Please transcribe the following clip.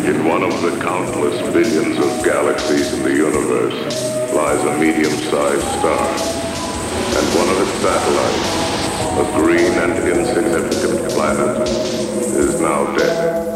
In one of the countless billions of galaxies in the universe lies a medium-sized star, and one of its satellites, a green and insignificant planet, is now dead.